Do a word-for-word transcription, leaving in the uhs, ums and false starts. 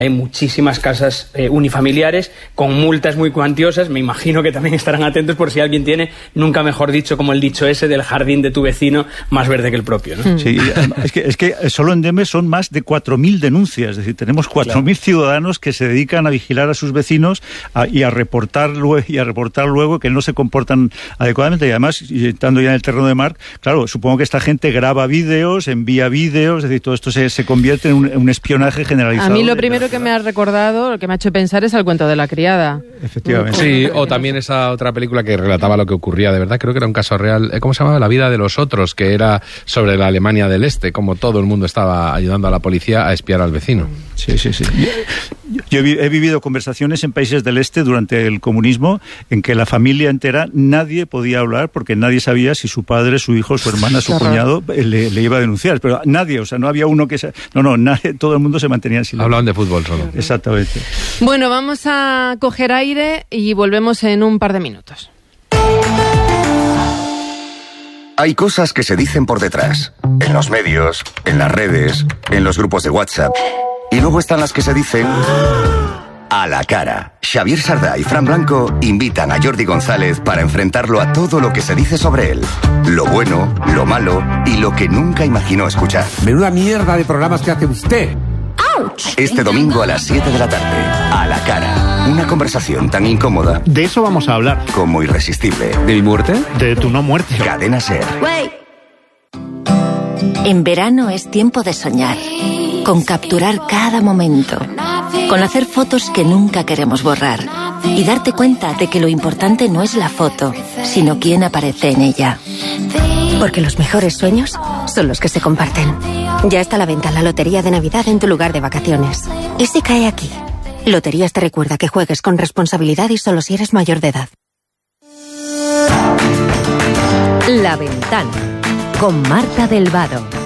Hay muchísimas casas eh, unifamiliares con multas muy cuantiosas. Me imagino que también estarán atentos por si alguien tiene, nunca mejor dicho, como el dicho ese del jardín de tu vecino más verde que el propio, ¿no? Sí, es que, es que solo en Deme son más de cuatro mil denuncias. Es decir, tenemos cuatro mil claro. ciudadanos que se dedican a vigilar a sus vecinos a, y, a reportar luego, y a reportar luego que no se comportan adecuadamente. Y además, y estando ya en el terreno de Marc, claro, supongo que esta gente graba vídeos, envía vídeos, es decir, todo esto se, se convierte en un, en un espionaje generalizado. A mí lo primero que me ha recordado, lo que me ha hecho pensar es El cuento de la criada. Efectivamente. Sí, o también esa otra película que relataba lo que ocurría de verdad, creo que era un caso real, ¿cómo se llamaba? La vida de los otros, que era sobre la Alemania del Este, como todo el mundo estaba ayudando a la policía a espiar al vecino. Sí, sí, sí. Yo, yo he vivido conversaciones en países del Este durante el comunismo en que la familia entera, nadie podía hablar porque nadie sabía si su padre, su hijo, su hermana, su cuñado le, le iba a denunciar. Pero nadie, o sea, no había uno que... Se, no, no, nadie, todo el mundo se mantenía en silencio. Hablaban de fútbol solo. Exactamente. Bueno, vamos a coger aire y volvemos en un par de minutos. Hay cosas que se dicen por detrás, en los medios, en las redes, en los grupos de WhatsApp. Y luego están las que se dicen a la cara. Xavier Sardá y Fran Blanco invitan a Jordi González para enfrentarlo a todo lo que se dice sobre él. Lo bueno, lo malo y lo que nunca imaginó escuchar. Menuda mierda de programas que hace usted. Este domingo a las siete de la tarde, a la cara. Una conversación tan incómoda. De eso vamos a hablar. Como irresistible. ¿De mi muerte? De tu no muerte. Cadena Ser. En verano es tiempo de soñar, con capturar cada momento, con hacer fotos que nunca queremos borrar y darte cuenta de que lo importante no es la foto, sino quién aparece en ella. Porque los mejores sueños son los que se comparten. Ya está a la venta la Lotería de Navidad en tu lugar de vacaciones. ¿Y si cae aquí? Loterías te recuerda que juegues con responsabilidad y solo si eres mayor de edad. La Ventana, con Marta del Vado.